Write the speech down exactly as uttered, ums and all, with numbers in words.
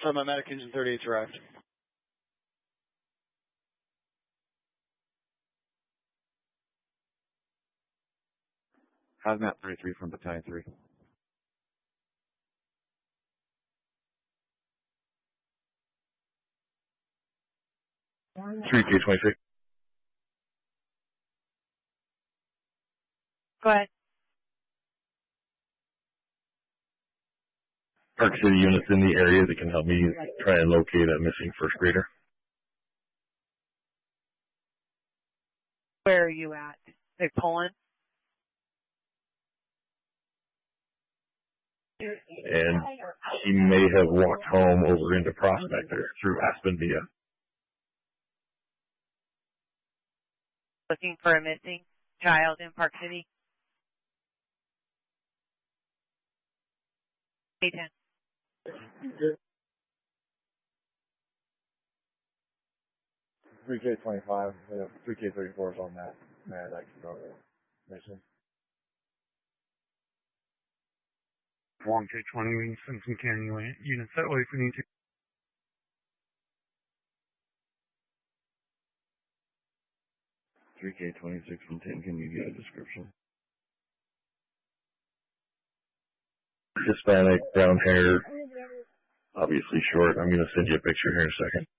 So my medic engine thirty-eight's arrived. Hazmat thirty-three from Battalion three. three K twenty-six. Go ahead. Park City units in the area that can help me try and locate a missing first grader. Where are you at? They pulling? And he may have walked home over into Prospector through Aspen Via. Looking for a missing child in Park City? A ten. three K twenty-five, three K thirty-four is on that medic mission. one K twenty, we can send some canyon units that way if we need to. three K twenty-six from ten, can you get a description? Hispanic, brown hair, obviously short. I'm going to send you a picture here in a second.